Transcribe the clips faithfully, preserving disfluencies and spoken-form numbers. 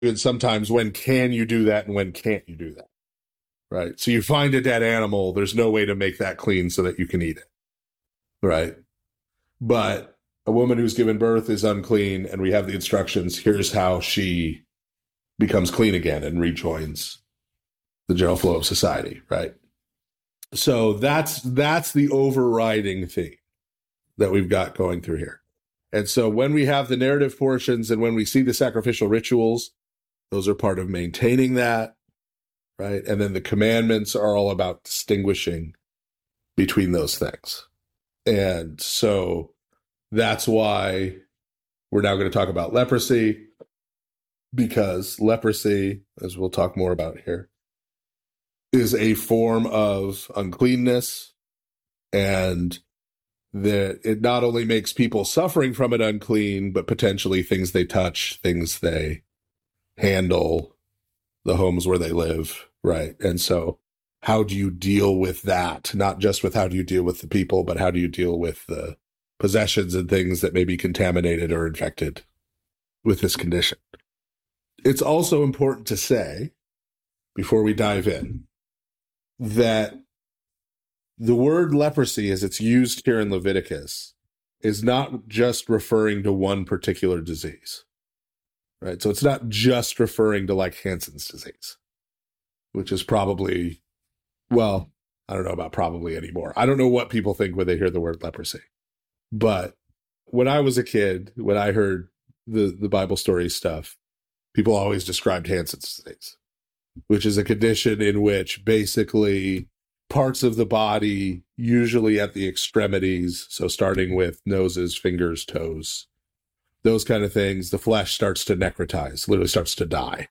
And sometimes when can you do that and when can't you do that? Right. So you find a dead animal, there's no way to make that clean so that you can eat it. Right. But a woman who's given birth is unclean, and we have the instructions. Here's how she becomes clean again and rejoins the general flow of society. Right. So that's that's the overriding theme that we've got going through here. And so when we have the narrative portions and when we see the sacrificial rituals, those are part of maintaining that, right? And then the commandments are all about distinguishing between those things. And so that's why we're now going to talk about leprosy, because leprosy, as we'll talk more about here, is a form of uncleanness, and that it not only makes people suffering from it unclean, but potentially things they touch, things they handle, the homes where they live, right? And so how do you deal with that? Not just with how do you deal with the people, but how do you deal with the possessions and things that may be contaminated or infected with this condition? It's also important to say, before we dive in, that the word leprosy, as it's used here in Leviticus, is not just referring to one particular disease, right? So it's not just referring to like Hansen's disease, which is probably, well, I don't know about probably anymore. I don't know what people think when they hear the word leprosy. But when I was a kid, when I heard the, the Bible story stuff, people always described Hansen's disease, which is a condition in which basically parts of the body, usually at the extremities, so starting with noses, fingers, toes, those kind of things, the flesh starts to necrotize, literally starts to die.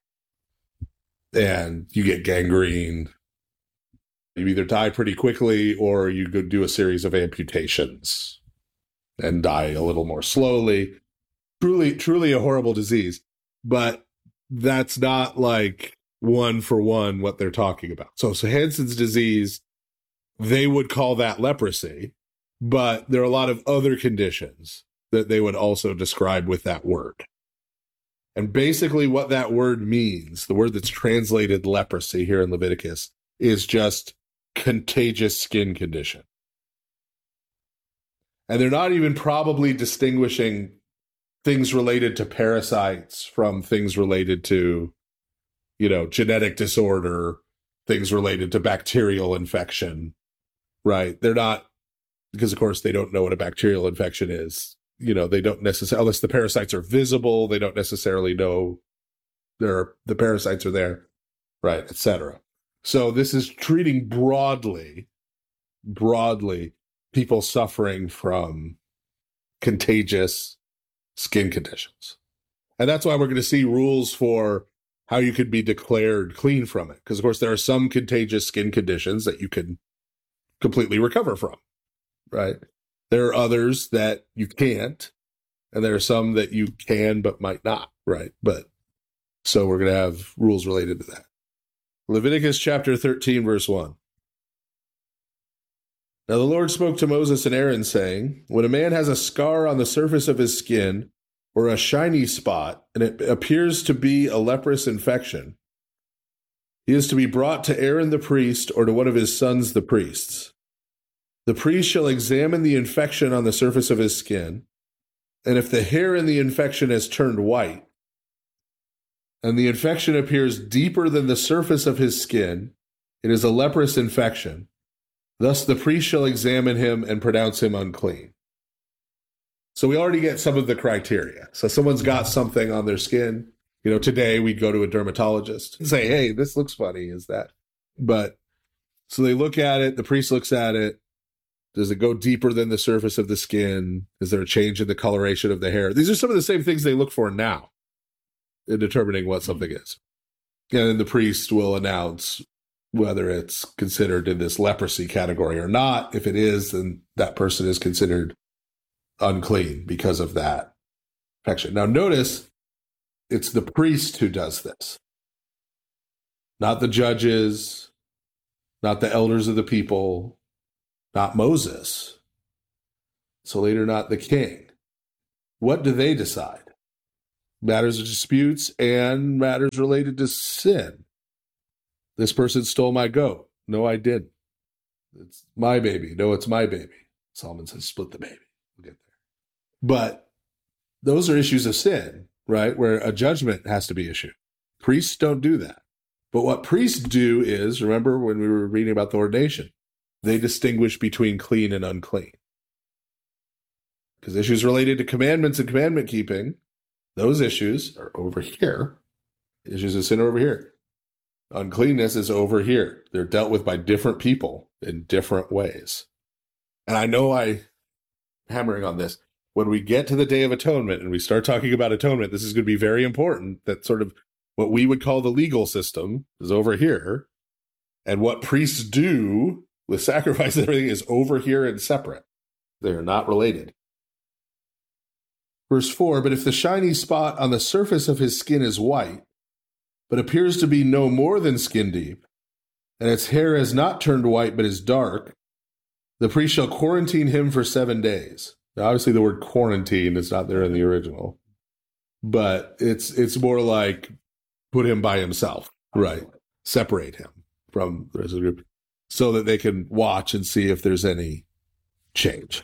And you get gangrene. You either die pretty quickly or you go do a series of amputations and die a little more slowly. Truly, truly a horrible disease. But that's not like one for one what they're talking about. So, so Hansen's disease, they would call that leprosy, but there are a lot of other conditions that they would also describe with that word. And basically what that word means, the word that's translated leprosy here in Leviticus, is just contagious skin condition. And they're not even probably distinguishing things related to parasites from things related to, you know, genetic disorder, things related to bacterial infection, right? They're not, because of course they don't know what a bacterial infection is. You know, they don't necessarily, unless the parasites are visible, they don't necessarily know there are, the parasites are there, right, et cetera. So this is treating broadly, broadly, people suffering from contagious skin conditions. And that's why we're going to see rules for how you could be declared clean from it. Because, of course, there are some contagious skin conditions that you can completely recover from, right? There are others that you can't, and there are some that you can but might not, right? But so we're going to have rules related to that. Leviticus chapter thirteen, verse one. Now the Lord spoke to Moses and Aaron, saying, when a man has a scar on the surface of his skin or a shiny spot, and it appears to be a leprous infection, he is to be brought to Aaron the priest or to one of his sons the priests. The priest shall examine the infection on the surface of his skin, and if the hair in the infection has turned white, and the infection appears deeper than the surface of his skin, it is a leprous infection. Thus the priest shall examine him and pronounce him unclean. So we already get some of the criteria. So someone's got something on their skin. You know, today we'd go to a dermatologist and say, hey, this looks funny, is that? But so they look at it, the priest looks at it. Does it go deeper than the surface of the skin? Is there a change in the coloration of the hair? These are some of the same things they look for now in determining what something is. And then the priest will announce whether it's considered in this leprosy category or not. If it is, then that person is considered unclean because of that infection. Now notice, it's the priest who does this, not the judges, not the elders of the people, not Moses. So later, not the king. What do they decide? matters of disputes, and matters related to sin. This person stole my goat. No, I didn't. It's my baby. No, it's my baby. Solomon says, split the baby. We'll get there. But those are issues of sin, right? Where a judgment has to be issued. Priests don't do that. But what priests do is, remember when we were reading about the ordination, they distinguish between clean and unclean. Because issues related to commandments and commandment keeping, those issues are over here. Issues of sin are over here. Uncleanness is over here. They're dealt with by different people in different ways. And I know I'm hammering on this. When we get to the Day of Atonement and we start talking about atonement, this is going to be very important, that sort of what we would call the legal system is over here. And what priests do with sacrifice and everything is over here and separate. They are not related. Verse four, but if the shiny spot on the surface of his skin is white, but appears to be no more than skin deep, and its hair has not turned white but is dark, the priest shall quarantine him for seven days. Now, obviously, the word quarantine is not there in the original, but it's it's more like put him by himself, right? Separate him from the rest of the group so that they can watch and see if there's any change.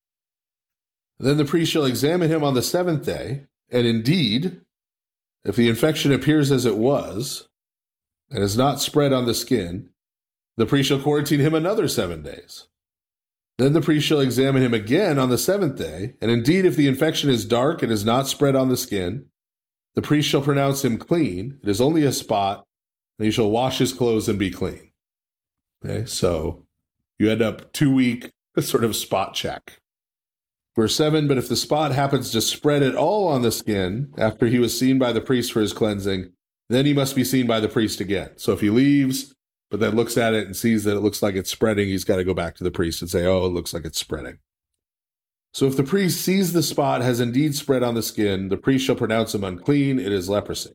Then the priest shall examine him on the seventh day, and indeed, if the infection appears as it was, and is not spread on the skin, the priest shall quarantine him another seven days. Then the priest shall examine him again on the seventh day, and indeed, if the infection is dark and is not spread on the skin, the priest shall pronounce him clean. It is only a spot, and he shall wash his clothes and be clean. Okay, so you end up two-week sort of spot check. Verse seven, but if the spot happens to spread at all on the skin after he was seen by the priest for his cleansing, then he must be seen by the priest again. So if he leaves, but then looks at it and sees that it looks like it's spreading, he's got to go back to the priest and say, oh, it looks like it's spreading. So if the priest sees the spot has indeed spread on the skin, the priest shall pronounce him unclean. It is leprosy.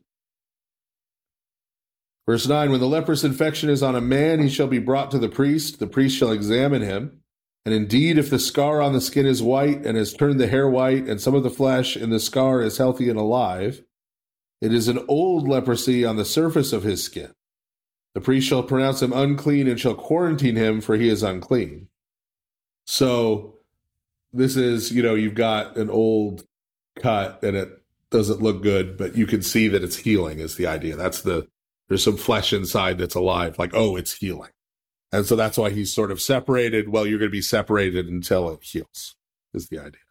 Verse nine, when the leprous infection is on a man, he shall be brought to the priest. The priest shall examine him. And indeed, if the scar on the skin is white and has turned the hair white, and some of the flesh in the scar is healthy and alive, it is an old leprosy on the surface of his skin. The priest shall pronounce him unclean and shall quarantine him, for he is unclean. So this is, you know, you've got an old cut and it doesn't look good, but you can see that it's healing is the idea. That's the, there's some flesh inside that's alive, like, oh, it's healing. And so that's why he's sort of separated. Well, you're going to be separated until it heals, is the idea.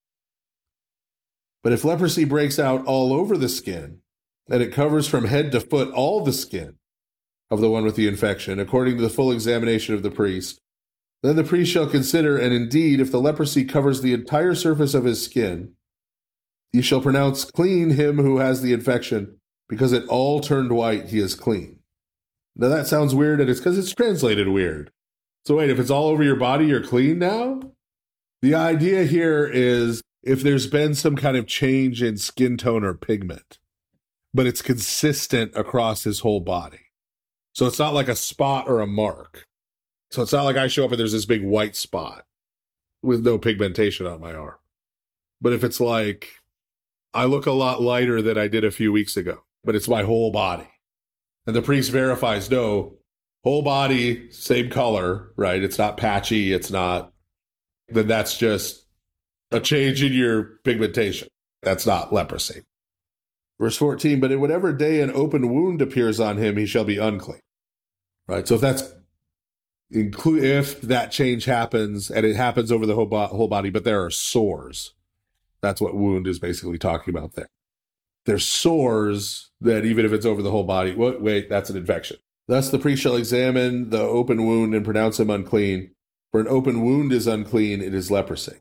But if leprosy breaks out all over the skin, and it covers from head to foot all the skin of the one with the infection, according to the full examination of the priest, then the priest shall consider, and indeed, if the leprosy covers the entire surface of his skin, he shall pronounce clean him who has the infection, because it all turned white, he is clean. Now that sounds weird, and it's because it's translated weird. So wait, if it's all over your body, you're clean now? The idea here is if there's been some kind of change in skin tone or pigment, but it's consistent across his whole body. So it's not like a spot or a mark. So it's not like I show up and there's this big white spot with no pigmentation on my arm. But if it's like, I look a lot lighter than I did a few weeks ago, but it's my whole body. And the priest verifies, no, whole body, same color, right? It's not patchy, it's not, then that's just a change in your pigmentation. That's not leprosy. Verse fourteen, but in whatever day an open wound appears on him, he shall be unclean. Right? So if that's, include if that change happens, and it happens over the whole, bo- whole body, but there are sores. That's what wound is basically talking about there. There's sores that even if it's over the whole body, wait, wait, that's an infection. Thus the priest shall examine the open wound and pronounce him unclean. For an open wound is unclean, it is leprosy.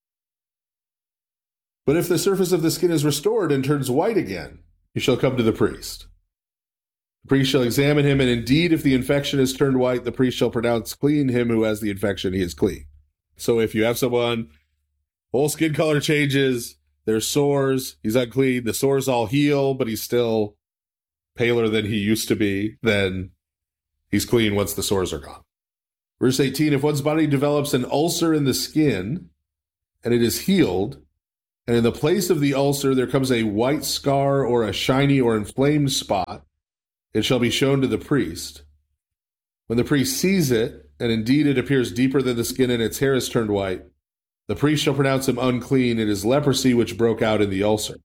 But if the surface of the skin is restored and turns white again, he shall come to the priest. The priest shall examine him, and indeed if the infection is turned white, the priest shall pronounce clean him who has the infection, he is clean. So if you have someone, whole skin color changes, there's sores, he's unclean, the sores all heal, but he's still paler than he used to be, then he's clean once the sores are gone. Verse eighteen, if one's body develops an ulcer in the skin, and it is healed, and in the place of the ulcer there comes a white scar or a shiny or inflamed spot, it shall be shown to the priest. When the priest sees it, and indeed it appears deeper than the skin and its hair is turned white, the priest shall pronounce him unclean. It is leprosy which broke out in the ulcer.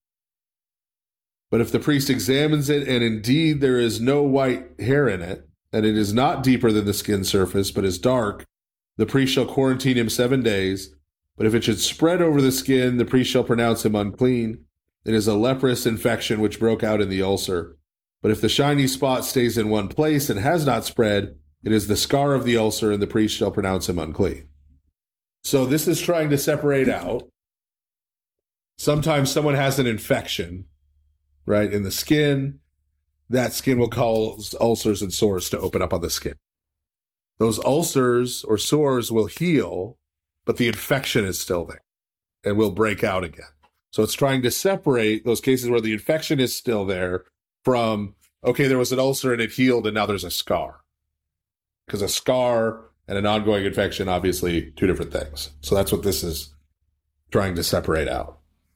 But if the priest examines it, and indeed there is no white hair in it, and it is not deeper than the skin surface, but is dark, the priest shall quarantine him seven days. But if it should spread over the skin, the priest shall pronounce him unclean. It is a leprous infection which broke out in the ulcer. But if the shiny spot stays in one place and has not spread, it is the scar of the ulcer, and the priest shall pronounce him unclean. So this is trying to separate out. Sometimes someone has an infection, right, in the skin. That skin will cause ulcers and sores to open up on the skin. Those ulcers or sores will heal, but the infection is still there and will break out again. So it's trying to separate those cases where the infection is still there from, okay, there was an ulcer and it healed and now there's a scar. Because a scar and an ongoing infection, obviously, two different things. So that's what this is trying to separate out.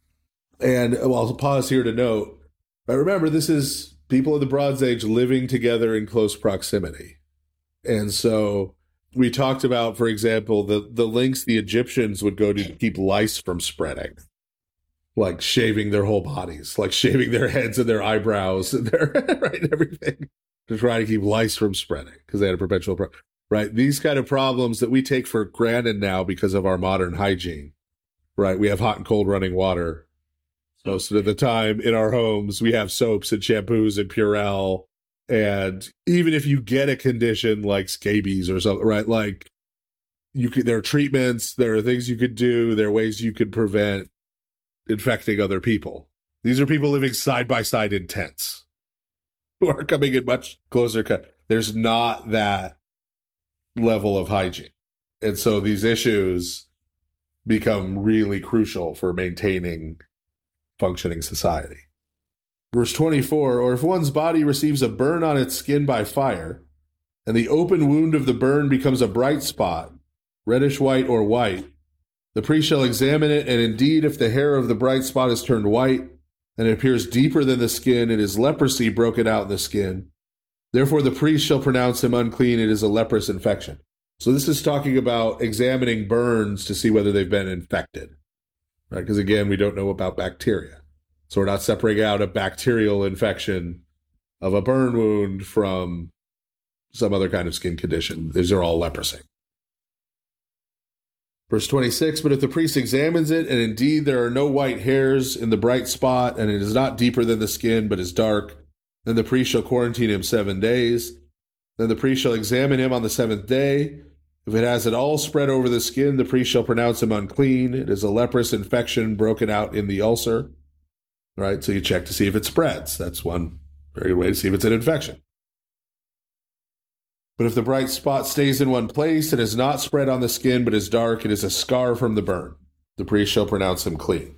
And well, I'll pause here to note, but remember, this is people of the Bronze Age living together in close proximity. And so we talked about, for example, the, the lengths the Egyptians would go to keep lice from spreading, like shaving their whole bodies, like shaving their heads and their eyebrows and their right, everything to try to keep lice from spreading because they had a perpetual problem. Right, these kind of problems that we take for granted now because of our modern hygiene. Right, we have hot and cold running water most of the time in our homes. We have soaps and shampoos and Purell. And even if you get a condition like scabies or something, right, like you could, there are treatments, there are things you could do, there are ways you could prevent infecting other people. These are people living side by side in tents who are coming in much closer cut. There's not that level of hygiene. And so these issues become really crucial for maintaining functioning society. Verse twenty-four, or if one's body receives a burn on its skin by fire, and the open wound of the burn becomes a bright spot, reddish white or white, the priest shall examine it, and indeed if the hair of the bright spot is turned white, and it appears deeper than the skin, it is leprosy broken out in the skin. Therefore the priest shall pronounce him unclean. It is a leprous infection. So this is talking about examining burns to see whether they've been infected. Right? Because again, we don't know about bacteria. So we're not separating out a bacterial infection of a burn wound from some other kind of skin condition. These are all leprosy. Verse twenty-six, but if the priest examines it, and indeed there are no white hairs in the bright spot, and it is not deeper than the skin, but is dark, then the priest shall quarantine him seven days. Then the priest shall examine him on the seventh day. If it has at all spread over the skin, the priest shall pronounce him unclean. It is a leprous infection broken out in the ulcer. Right? So you check to see if it spreads. That's one very good way to see if it's an infection. But if the bright spot stays in one place and is not spread on the skin, but is dark, it is a scar from the burn. The priest shall pronounce him clean.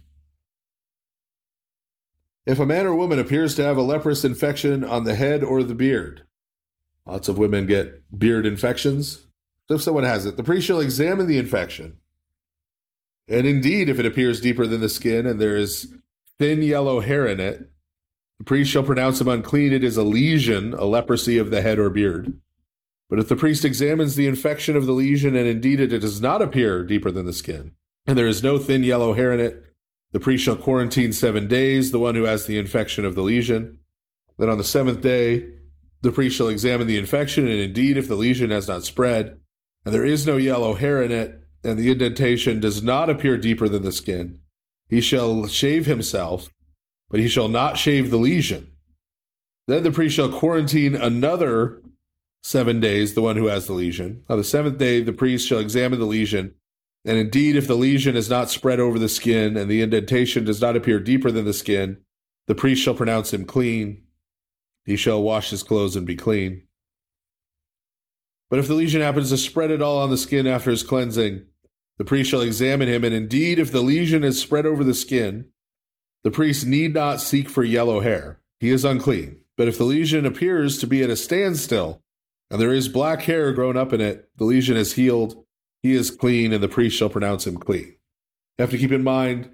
If a man or woman appears to have a leprous infection on the head or the beard, lots of women get beard infections. So if someone has it, the priest shall examine the infection. And indeed, if it appears deeper than the skin and there is thin yellow hair in it, the priest shall pronounce him unclean. It is a lesion, a leprosy of the head or beard. But if the priest examines the infection of the lesion, and indeed it does not appear deeper than the skin, and there is no thin yellow hair in it, the priest shall quarantine seven days the one who has the infection of the lesion. Then on the seventh day, the priest shall examine the infection, and indeed if the lesion has not spread, and there is no yellow hair in it, and the indentation does not appear deeper than the skin, he shall shave himself, but he shall not shave the lesion. Then the priest shall quarantine another seven days the one who has the lesion. On the seventh day, the priest shall examine the lesion, and indeed, if the lesion is not spread over the skin, and the indentation does not appear deeper than the skin, the priest shall pronounce him clean. He shall wash his clothes and be clean. But if the lesion happens to spread at all on the skin after his cleansing, the priest shall examine him, and indeed, if the lesion is spread over the skin, the priest need not seek for yellow hair. He is unclean. But if the lesion appears to be at a standstill, and there is black hair grown up in it, the lesion is healed, he is clean, and the priest shall pronounce him clean. You have to keep in mind,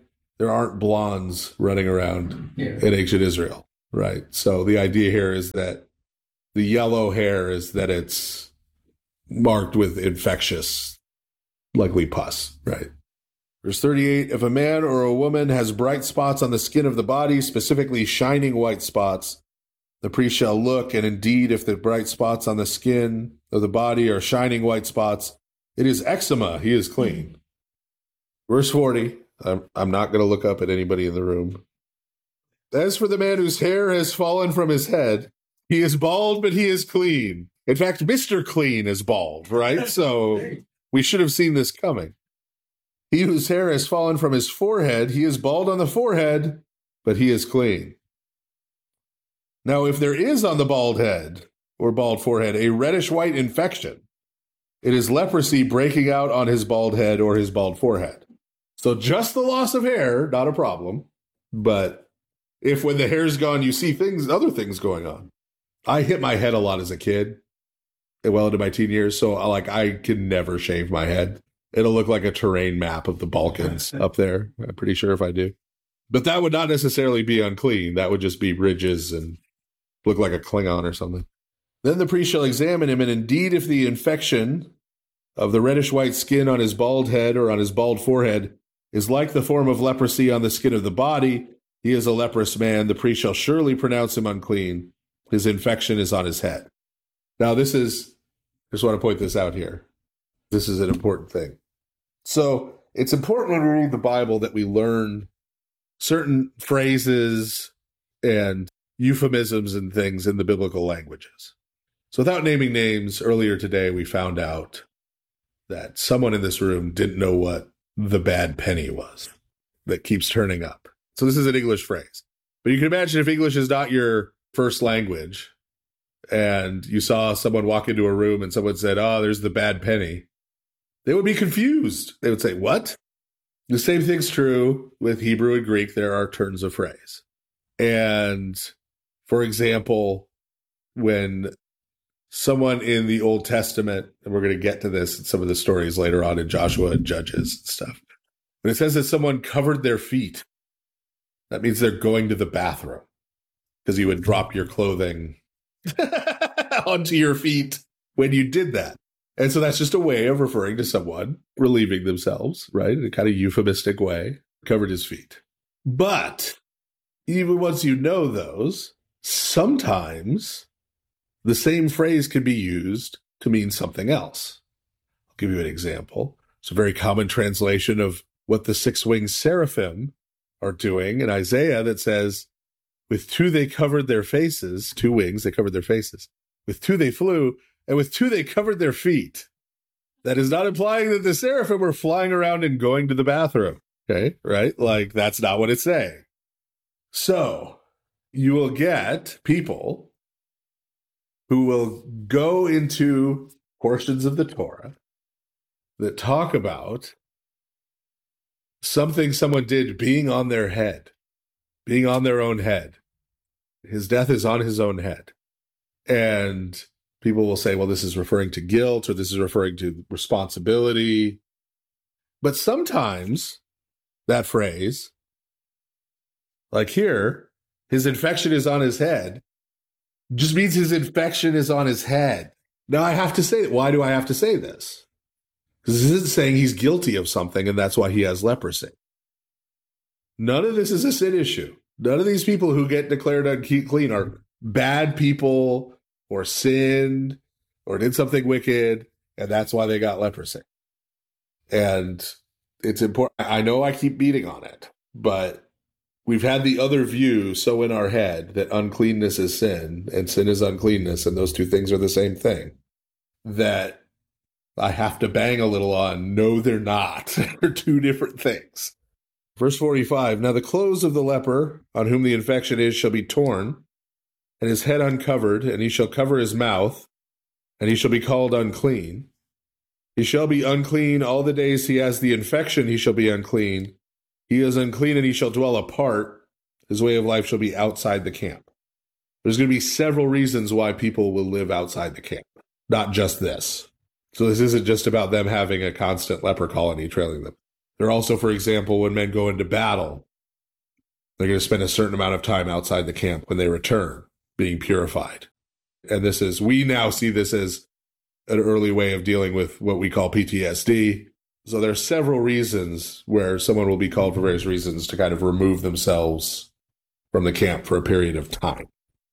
there aren't blondes running around Yeah. in ancient Israel, right? So the idea here is that the yellow hair is that it's marked with infectious, likely pus, right? Verse thirty-eight, if a man or a woman has bright spots on the skin of the body, specifically shining white spots, the priest shall look, and indeed, if the bright spots on the skin of the body are shining white spots, it is eczema, he is clean. Verse forty, I'm, I'm not going to look up at anybody in the room. As for the man whose hair has fallen from his head, he is bald, but he is clean. In fact, Mister Clean is bald, right? So we should have seen this coming. He whose hair has fallen from his forehead, he is bald on the forehead, but he is clean. Now, if there is on the bald head or bald forehead a reddish-white infection, it is leprosy breaking out on his bald head or his bald forehead. So just the loss of hair, not a problem. But if when the hair's gone, you see things, other things going on. I hit my head a lot as a kid, well into my teen years, so like I can never shave my head. It'll look like a terrain map of the Balkans up there. I'm pretty sure if I do. But that would not necessarily be unclean. That would just be ridges and look like a Klingon or something. Then the priest shall examine him, and indeed if the infection of the reddish-white skin on his bald head or on his bald forehead is like the form of leprosy on the skin of the body, he is a leprous man. The priest shall surely pronounce him unclean. His infection is on his head. Now this is, I just want to point this out here. This is an important thing. So it's important when we read the Bible that we learn certain phrases and euphemisms and things in the biblical languages. So without naming names, earlier today we found out that someone in this room didn't know what the bad penny was that keeps turning up. So this is an English phrase. But you can imagine if English is not your first language and you saw someone walk into a room and someone said, oh, there's the bad penny, they would be confused. They would say, what? The same thing's true with Hebrew and Greek. There are turns of phrase. And for example, when someone in the Old Testament, and we're going to get to this in some of the stories later on in Joshua and Judges and stuff, when it says that someone covered their feet, that means they're going to the bathroom because you would drop your clothing onto your feet when you did that. And so that's just a way of referring to someone relieving themselves, right? In a kind of euphemistic way, covered his feet. But even once you know those, sometimes the same phrase can be used to mean something else. I'll give you an example. It's a very common translation of what the six-winged seraphim are doing in Isaiah that says, with two they covered their faces, two wings, they covered their faces. With two they flew, and with two they covered their feet. That is not implying that the seraphim were flying around and going to the bathroom. Okay, right? Like, that's not what it's saying. So, you will get people who will go into portions of the Torah that talk about something someone did being on their head, being on their own head. His death is on his own head. And people will say, well, this is referring to guilt or this is referring to responsibility. But sometimes that phrase, like here, his infection is on his head, just means his infection is on his head. Now I have to say, why do I have to say this? Because this isn't saying he's guilty of something and that's why he has leprosy. None of this is a sin issue. None of these people who get declared unclean are bad people or sinned or did something wicked, and that's why they got leprosy. And it's important. I know I keep beating on it, but we've had the other view so in our head that uncleanness is sin and sin is uncleanness, and those two things are the same thing, that I have to bang a little on, no, they're not. They're two different things. Verse forty-five, now the clothes of the leper on whom the infection is shall be torn, and his head uncovered, and he shall cover his mouth, and he shall be called unclean. He shall be unclean all the days he has the infection, he shall be unclean. He is unclean, and he shall dwell apart. His way of life shall be outside the camp. There's going to be several reasons why people will live outside the camp, not just this. So this isn't just about them having a constant leper colony trailing them. They're also, for example, when men go into battle, They're going to spend a certain amount of time outside the camp when they return, being purified. And this is, we now see this as an early way of dealing with what we call P T S D. So there are several reasons where someone will be called for various reasons to kind of remove themselves from the camp for a period of time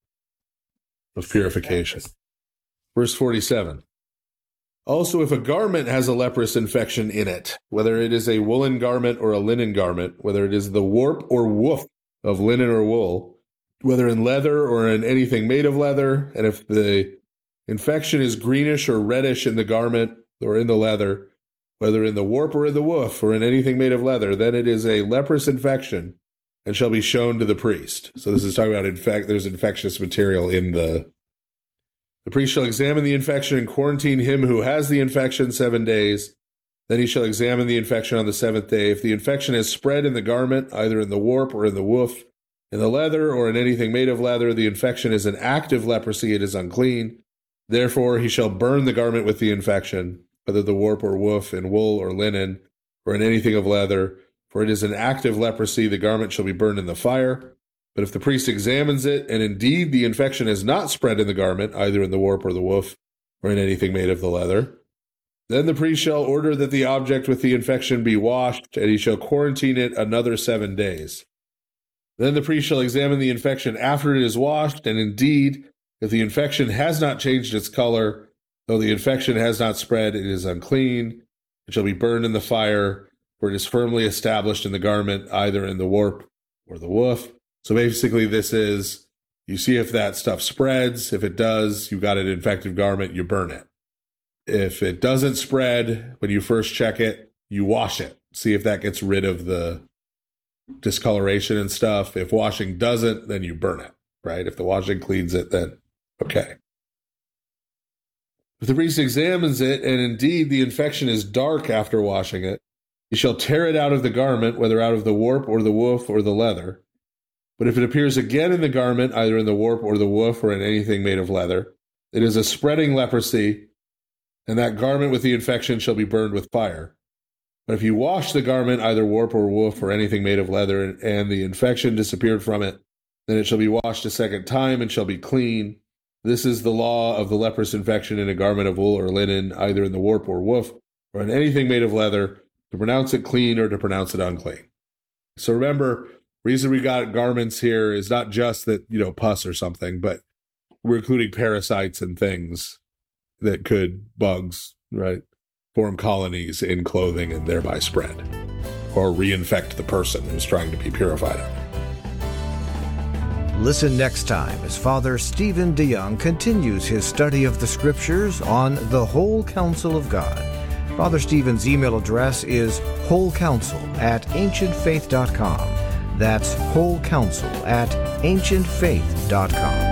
of purification. Verse forty-seven. Also, if a garment has a leprous infection in it, whether it is a woolen garment or a linen garment, whether it is the warp or woof of linen or wool, whether in leather or in anything made of leather, and if the infection is greenish or reddish in the garment or in the leather, whether in the warp or in the woof or in anything made of leather, then it is a leprous infection and shall be shown to the priest. So this is talking about, in fact, there's infectious material in the... The priest shall examine the infection and quarantine him who has the infection seven days. Then he shall examine the infection on the seventh day. If the infection has spread in the garment, either in the warp or in the woof, in the leather or in anything made of leather, the infection is an active leprosy, it is unclean. Therefore he shall burn the garment with the infection, whether the warp or woof, in wool or linen, or in anything of leather, for it is an active leprosy, the garment shall be burned in the fire. But if the priest examines it, and indeed the infection is not spread in the garment, either in the warp or the woof, or in anything made of the leather, then the priest shall order that the object with the infection be washed, and he shall quarantine it another seven days. Then the priest shall examine the infection after it is washed, and indeed, if the infection has not changed its color, though the infection has not spread, it is unclean. It shall be burned in the fire, for it is firmly established in the garment, either in the warp or the woof. So basically this is, you see if that stuff spreads. If it does, you've got an infected garment, you burn it. If it doesn't spread, when you first check it, you wash it. See if that gets rid of the discoloration and stuff. If washing doesn't, then you burn it, right? If the washing cleans it, then okay. If the priest examines it, and indeed the infection is dark after washing it, he shall tear it out of the garment, whether out of the warp or the woof or the leather. But if it appears again in the garment, either in the warp or the woof or in anything made of leather, it is a spreading leprosy, and that garment with the infection shall be burned with fire. But if you wash the garment, either warp or woof or anything made of leather, and the infection disappeared from it, then it shall be washed a second time and shall be clean. This is the law of the leprous infection in a garment of wool or linen, either in the warp or woof or in anything made of leather, to pronounce it clean or to pronounce it unclean. So remember, reason we got garments here is not just that, you know, pus or something, but we're including parasites and things that could, bugs, right, form colonies in clothing and thereby spread or reinfect the person who's trying to be purified. Listen next time as Father Stephen DeYoung continues his study of the Scriptures on the whole counsel of God. Father Stephen's email address is wholecounsel at ancientfaith dot com. That's wholecounsel at ancientfaith dot com.